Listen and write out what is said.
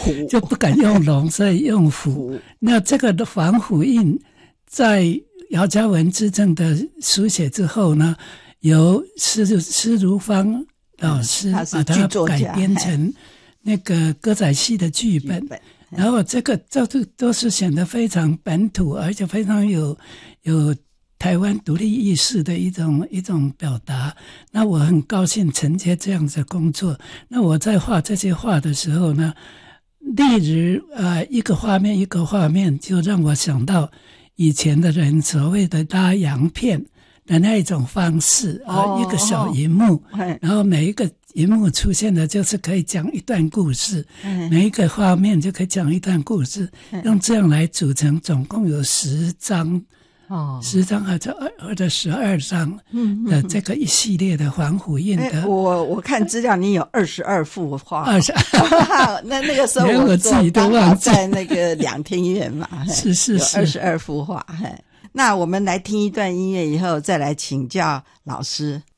就不敢用龙，所以用虎。那这个的防虎印在姚嘉文执政的书写之后呢，由施如芳老师把它改编成那个歌仔戏的剧本，然后这都是显得非常本土，而且非常有台湾独立意识的一种表达。那我很高兴承接这样子的工作。那我在画这些画的时候呢，例如一个画面一个画面，就让我想到以前的人所谓的拉洋片的那一种方式，一个小荧幕，然后每一个荧幕出现的就是可以讲一段故事，每一个画面就可以讲一段故事，用这样来组成，总共有10张，10张或者12张的这个一系列的防虎印的。 我看资料，你有22幅画那个时候我自己都忘记， 在那个两天院嘛， 是有22幅画。那我们来听一段音乐以后，再来请教老师。